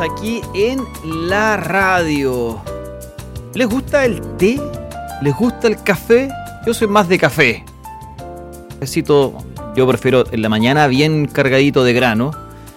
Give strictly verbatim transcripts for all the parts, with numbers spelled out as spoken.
Aquí en la radio. ¿Les gusta el té? ¿Les gusta el café? Yo soy más de café. Necesito, yo prefiero en la mañana bien cargadito de grano.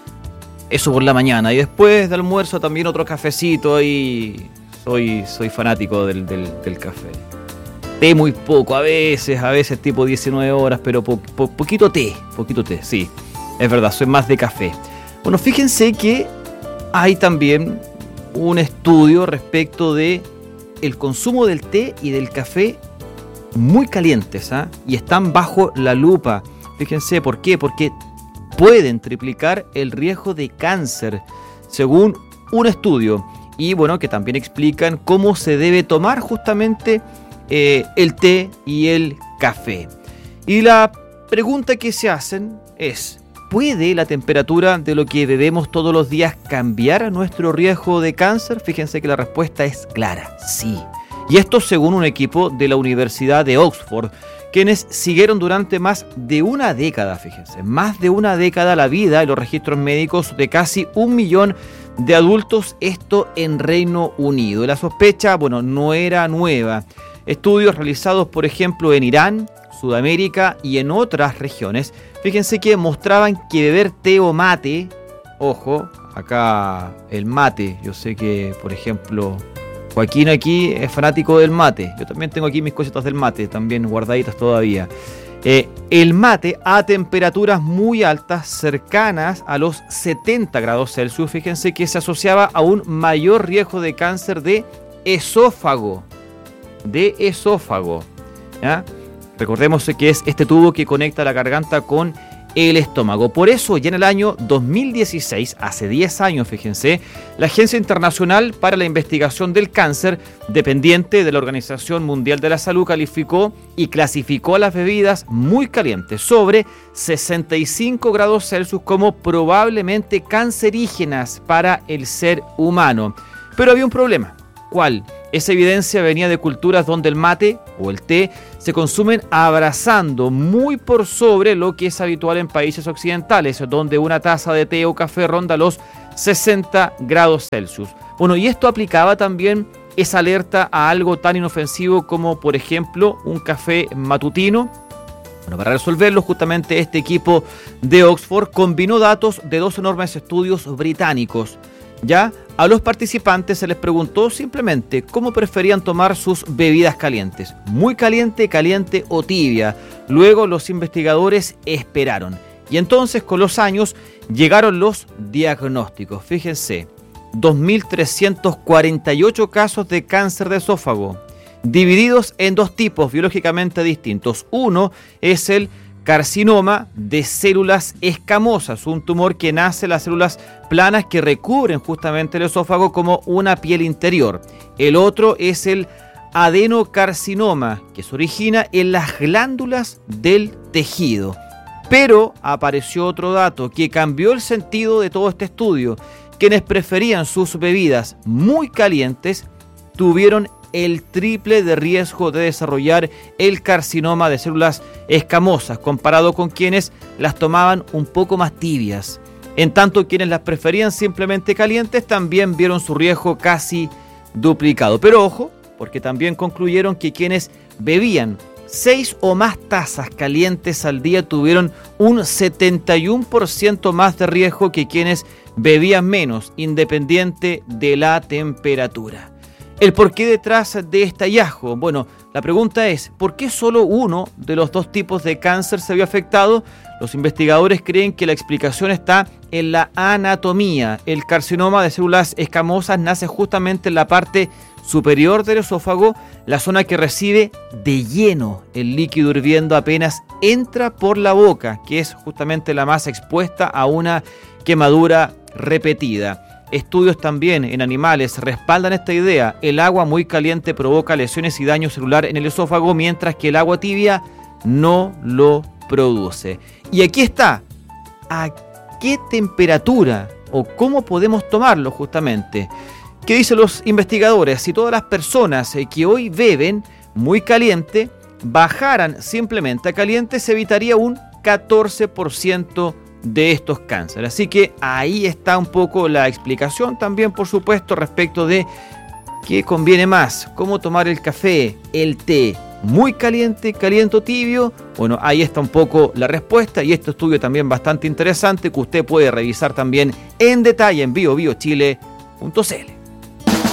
Eso por la mañana. Y después de almuerzo también otro cafecito ahí. Soy, soy fanático del, del, del café. Té muy poco, a veces, a veces tipo diecinueve horas, pero po, po, poquito té, poquito té, sí. Es verdad, soy más de café. Bueno, fíjense que hay también un estudio respecto de el consumo del té y del café muy calientes, ¿ah? Y están bajo la lupa. Fíjense, ¿por qué? Porque pueden triplicar el riesgo de cáncer, según un estudio. Y bueno, que también explican cómo se debe tomar justamente eh, el té y el café. Y la pregunta que se hacen es: ¿puede la temperatura de lo que bebemos todos los días cambiar nuestro riesgo de cáncer? Fíjense que la respuesta es clara, sí. Y esto según un equipo de la Universidad de Oxford, quienes siguieron durante más de una década, fíjense, más de una década la vida y los registros médicos de casi un millón de adultos, esto en Reino Unido. Y la sospecha, bueno, no era nueva. Estudios realizados, por ejemplo, en Irán, Sudamérica y en otras regiones, fíjense que mostraban que beber té o mate, ojo, acá el mate, yo sé que, por ejemplo, Joaquín aquí es fanático del mate, yo también tengo aquí mis cositas del mate, también guardaditas todavía. Eh, el mate a temperaturas muy altas, cercanas a los setenta grados Celsius, fíjense que se asociaba a un mayor riesgo de cáncer de esófago, de esófago, ¿ya? Recordemos que es este tubo que conecta la garganta con el estómago. Por eso, ya en el año dos mil dieciséis, hace diez años, fíjense, la Agencia Internacional para la Investigación del Cáncer, dependiente de la Organización Mundial de la Salud, calificó y clasificó a las bebidas muy calientes, sobre sesenta y cinco grados Celsius, como probablemente cancerígenas para el ser humano. Pero había un problema. ¿Cuál? Esa evidencia venía de culturas donde el mate o el té se consumen abrazando muy por sobre lo que es habitual en países occidentales, donde una taza de té o café ronda los sesenta grados Celsius. Bueno, y esto aplicaba también esa alerta a algo tan inofensivo como, por ejemplo, un café matutino. Bueno, para resolverlo, justamente este equipo de Oxford combinó datos de dos enormes estudios británicos. Ya a los participantes se les preguntó simplemente cómo preferían tomar sus bebidas calientes, muy caliente, caliente o tibia. Luego los investigadores esperaron y entonces con los años llegaron los diagnósticos. Fíjense, dos mil trescientos cuarenta y ocho casos de cáncer de esófago, divididos en dos tipos biológicamente distintos. Uno es el carcinoma de células escamosas, un tumor que nace en las células planas que recubren justamente el esófago como una piel interior. El otro es el adenocarcinoma, que se origina en las glándulas del tejido. Pero apareció otro dato que cambió el sentido de todo este estudio. Quienes preferían sus bebidas muy calientes tuvieron el triple de riesgo de desarrollar el carcinoma de células escamosas, comparado con quienes las tomaban un poco más tibias. En tanto, quienes las preferían simplemente calientes también vieron su riesgo casi duplicado. Pero ojo, porque también concluyeron que quienes bebían seis o más tazas calientes al día tuvieron un setenta y uno por ciento más de riesgo que quienes bebían menos, independiente de la temperatura. ¿El porqué detrás de este hallazgo? Bueno, la pregunta es, ¿por qué solo uno de los dos tipos de cáncer se vio afectado? Los investigadores creen que la explicación está en la anatomía. El carcinoma de células escamosas nace justamente en la parte superior del esófago, la zona que recibe de lleno el líquido hirviendo apenas entra por la boca, que es justamente la más expuesta a una quemadura repetida. Estudios también en animales respaldan esta idea. El agua muy caliente provoca lesiones y daño celular en el esófago, mientras que el agua tibia no lo produce. Y aquí está, ¿a qué temperatura o cómo podemos tomarlo justamente? ¿Qué dicen los investigadores? Si todas las personas que hoy beben muy caliente bajaran simplemente a caliente, se evitaría un catorce por ciento de estos cánceres. Así que ahí está un poco la explicación también, por supuesto, respecto de qué conviene más, cómo tomar el café, el té, muy caliente, caliente o tibio. Bueno, ahí está un poco la respuesta y este estudio también bastante interesante que usted puede revisar también en detalle en bio bio chile punto c l.